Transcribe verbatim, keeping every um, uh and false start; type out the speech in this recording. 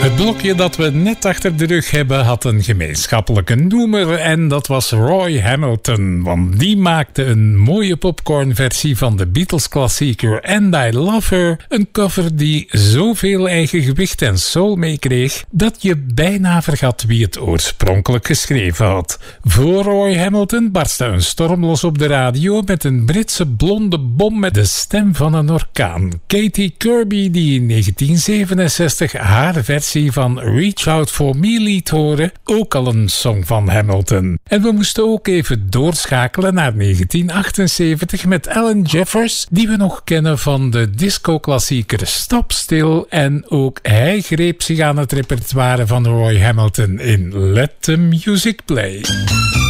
Het blokje dat we net achter de rug hebben had een gemeenschappelijke noemer en dat was Roy Hamilton, want die maakte een mooie popcornversie van de Beatles-klassieker And I Love Her, een cover die zoveel eigen gewicht en soul meekreeg dat je bijna vergat wie het oorspronkelijk geschreven had. Voor Roy Hamilton barstte een storm los op de radio met een Britse blonde bom met de stem van een orkaan. Katie Kirby, die in negentien zevenenzestig haar versie van Reach Out For Me liet horen, ook al een song van Hamilton. En we moesten ook even doorschakelen naar negentien achtenzeventig met Alan Jeffers, die we nog kennen van de disco-klassieker Stop Still, en ook hij greep zich aan het repertoire van Roy Hamilton in Let the Music Play.